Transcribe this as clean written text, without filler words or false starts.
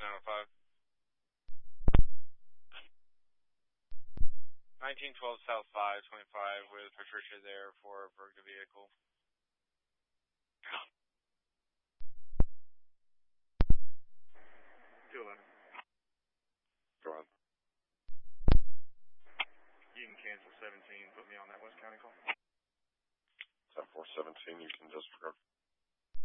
905. 1912 South 525 with Patricia there for the vehicle. Go on. You can cancel 17, put me on that West County call. 10-4-17, you can disregard.